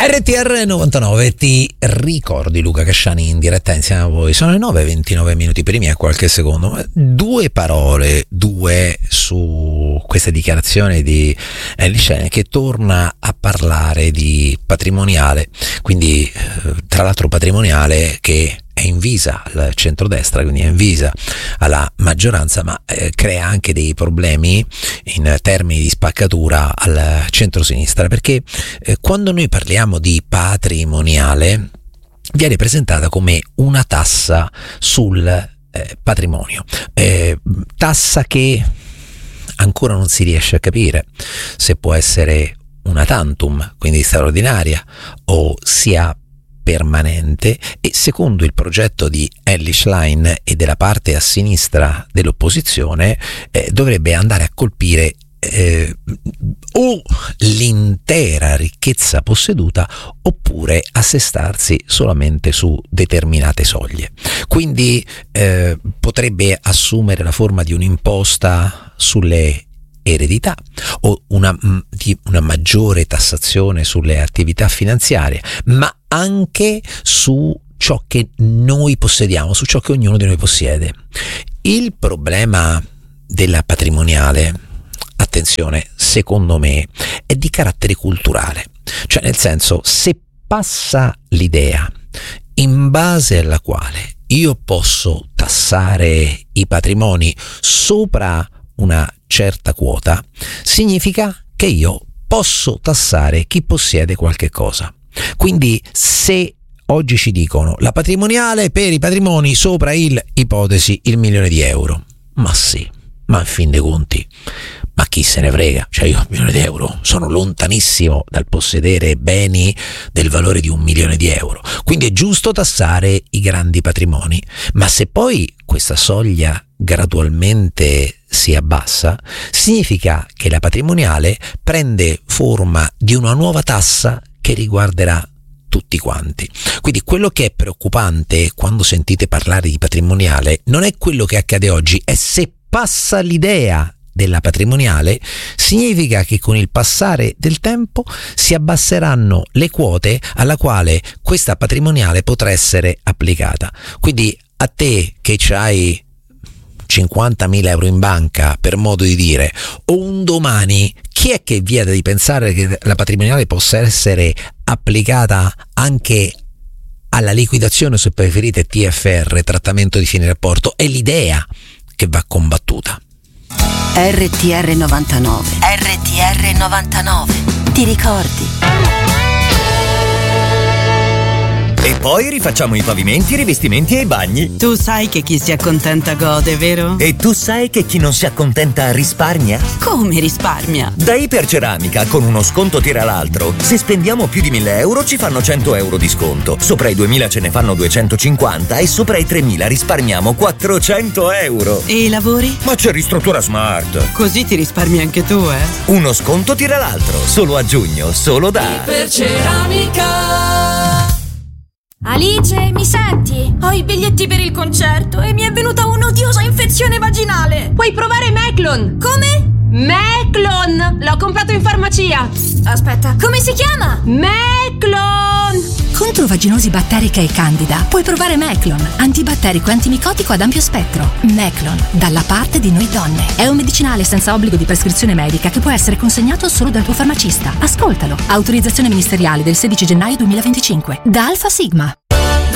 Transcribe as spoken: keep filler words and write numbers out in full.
R T R novantanove, ti ricordi Luca Casciani in diretta insieme a voi? Sono le nove e ventinove minuti primi e qualche secondo. Due parole, due su questa dichiarazione di Ellis che torna a parlare di patrimoniale, quindi tra l'altro patrimoniale che è invisa al centrodestra, quindi è invisa alla maggioranza, ma eh, crea anche dei problemi in termini di spaccatura al centrosinistra, perché eh, quando noi parliamo di patrimoniale viene presentata come una tassa sul eh, patrimonio, eh, tassa che ancora non si riesce a capire se può essere una tantum, quindi straordinaria, o sia permanente, e secondo il progetto di Ellis Line e della parte a sinistra dell'opposizione eh, dovrebbe andare a colpire eh, o l'intera ricchezza posseduta oppure assestarsi solamente su determinate soglie. Quindi eh, potrebbe assumere la forma di un'imposta sulle eredità o una, di una maggiore tassazione sulle attività finanziarie, ma anche su ciò che noi possediamo, su ciò che ognuno di noi possiede. Il problema della patrimoniale, attenzione, secondo me, è di carattere culturale, cioè nel senso, se passa l'idea in base alla quale io posso tassare i patrimoni sopra una certa quota, significa che io posso tassare chi possiede qualche cosa. Quindi se oggi ci dicono la patrimoniale per i patrimoni sopra il, ipotesi, il milione di euro, ma sì, ma in fin dei conti, ma chi se ne frega, cioè io un milione di euro sono lontanissimo dal possedere beni del valore di un milione di euro, quindi è giusto tassare i grandi patrimoni, ma se poi questa soglia gradualmente si abbassa, significa che la patrimoniale prende forma di una nuova tassa che riguarderà tutti quanti. Quindi quello che è preoccupante quando sentite parlare di patrimoniale non è quello che accade oggi, è se passa l'idea della patrimoniale, significa che con il passare del tempo si abbasseranno le quote alla quale questa patrimoniale potrà essere applicata. Quindi a te che c'hai cinquantamila euro in banca, per modo di dire, o un domani, chi è che vieta di pensare che la patrimoniale possa essere applicata anche alla liquidazione, se preferite T F R, trattamento di fine rapporto? È l'idea che va combattuta. R T R novantanove. R T R novantanove. Ti ricordi? E poi rifacciamo i pavimenti, i rivestimenti e i bagni. Tu sai che chi si accontenta gode, vero? E tu sai che chi non si accontenta risparmia? Come risparmia? Da Iperceramica, con uno sconto tira l'altro. Se spendiamo più di mille euro ci fanno cento euro di sconto. Sopra i duemila ce ne fanno duecentocinquanta e sopra i tremila risparmiamo quattrocento euro. E i lavori? Ma c'è Ristruttura Smart. Così ti risparmi anche tu, eh? Uno sconto tira l'altro. Solo a giugno, solo da Iperceramica. Alice, mi senti? Ho i biglietti per il concerto e mi è venuta un'odiosa infezione vaginale. Puoi provare Meclon. Come? Meclon! L'ho comprato in farmacia. Aspetta, come si chiama? Meclon! Contro vaginosi batterica e candida puoi provare Meclon, antibatterico e antimicotico ad ampio spettro. Meclon, dalla parte di noi donne. È un medicinale senza obbligo di prescrizione medica che può essere consegnato solo dal tuo farmacista. Ascoltalo. Autorizzazione ministeriale del sedici gennaio duemilaventicinque. Da Alfa Sigma.